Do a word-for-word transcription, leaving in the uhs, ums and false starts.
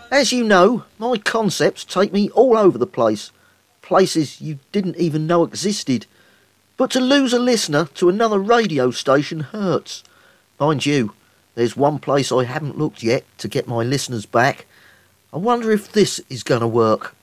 As you know, my concepts take me all over the place. Places you didn't even know existed. But to lose a listener to another radio station hurts. Mind you, there's one place I haven't looked yet to get my listeners back. I wonder if this is going to work.